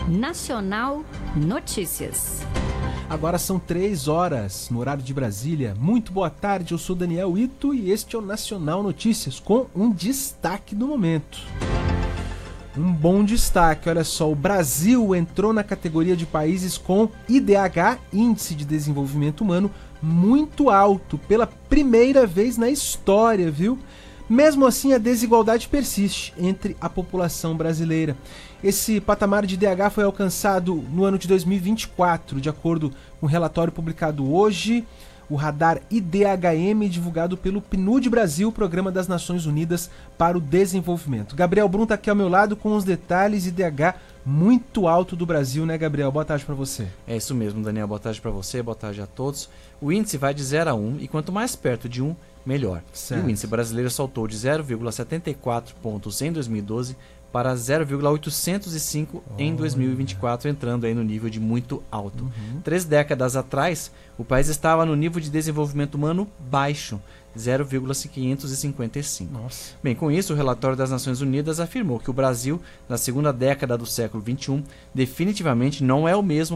Nacional Notícias. Agora são 3 horas no horário de Brasília. Muito boa tarde, eu sou Daniel Ito e este é o Nacional Notícias com um destaque do momento. Um bom destaque, olha só, o Brasil entrou na categoria de países com IDH, Índice de Desenvolvimento Humano, muito alto, pela primeira vez na história, viu? Mesmo assim, a desigualdade persiste entre a população brasileira. Esse patamar de IDH foi alcançado no ano de 2024, de acordo com um relatório publicado hoje, o radar IDHM, divulgado pelo PNUD Brasil, Programa das Nações Unidas para o Desenvolvimento. Gabriel Brum está aqui ao meu lado com os detalhes. IDH muito alto do Brasil, né, Gabriel? Boa tarde para você. É isso mesmo, Daniel. Boa tarde para você, boa tarde a todos. O índice vai de 0 a 1 e quanto mais perto de 1, melhor. Certo. E o índice brasileiro saltou de 0,74 pontos em 2012 para 0,805 em 2024, entrando aí no nível de muito alto. 3 décadas atrás, o país estava no nível de desenvolvimento humano baixo, 0,555. Nossa. Bem, com isso, o relatório das Nações Unidas afirmou que o Brasil, na segunda década do século XXI, definitivamente não é o mesmo